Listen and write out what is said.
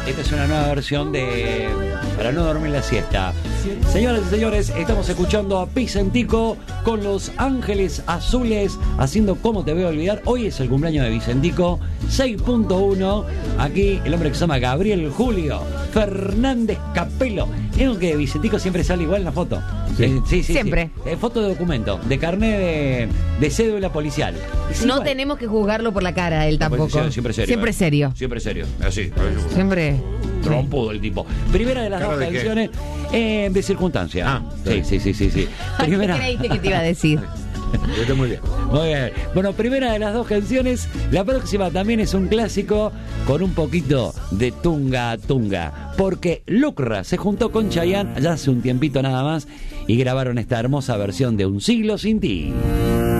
Esta es una nueva versión de Para no dormir la siesta. Señoras y señores, estamos escuchando a Vicentico con Los Ángeles Azules haciendo Cómo te voy a olvidar. Hoy es el cumpleaños de Vicentico, 6.1. Aquí el hombre que se llama Gabriel Julio Fernández Capelo. Creo que Vicentico siempre sale igual en la foto. Sí, siempre. Sí. Foto de documento, de carnet de cédula policial. No igual. Tenemos que juzgarlo por la cara, él tampoco. Siempre serio. Siempre serio. Siempre serio. Así. Siempre. Trompudo el tipo. Primera de las dos canciones de circunstancia. Sí. Primera. ¿Qué creíste que te iba a decir? Muy bien. Muy bien. Bueno, primera de las dos canciones. La próxima también es un clásico con un poquito de tunga. Porque Lucra se juntó con Chayanne ya hace un tiempito nada más y grabaron esta hermosa versión de Un siglo sin ti.